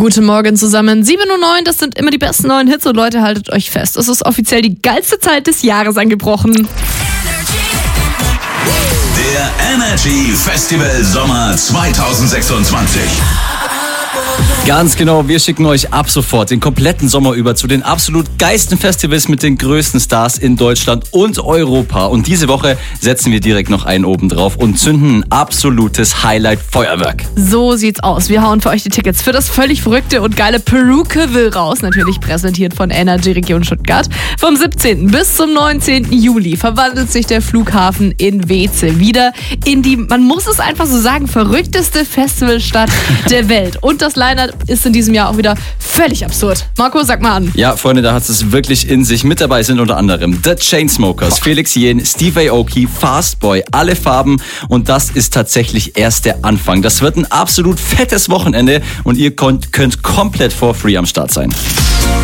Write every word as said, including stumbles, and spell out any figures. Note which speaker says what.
Speaker 1: Guten Morgen zusammen. sieben Uhr neun, das sind immer die besten neuen Hits und Leute, haltet euch fest. Es ist offiziell die geilste Zeit des Jahres angebrochen.
Speaker 2: Der Energy Festival Sommer zwanzig sechsundzwanzig.
Speaker 3: Ganz genau, wir schicken euch ab sofort den kompletten Sommer über zu den absolut geilsten Festivals mit den größten Stars in Deutschland und Europa. Und diese Woche setzen wir direkt noch einen oben drauf und zünden ein absolutes Highlight-Feuerwerk.
Speaker 1: So sieht's aus. Wir hauen für euch die Tickets für das völlig verrückte und geile Perukeville raus. Natürlich präsentiert von Energy Region Stuttgart. Vom siebzehnten bis zum neunzehnten Juli verwandelt sich der Flughafen in Weeze wieder in die, man muss es einfach so sagen, verrückteste Festivalstadt der Welt. Und das Line-Up ist in diesem Jahr auch wieder völlig absurd. Marco, sag mal an.
Speaker 3: Ja, Freunde, da hat es wirklich in sich. Mit dabei sind unter anderem The Chainsmokers, Felix Jähn, Steve Aoki, Fastboy, alle Farben. Und das ist tatsächlich erst der Anfang. Das wird ein absolut fettes Wochenende und ihr könnt, könnt komplett for free am Start sein.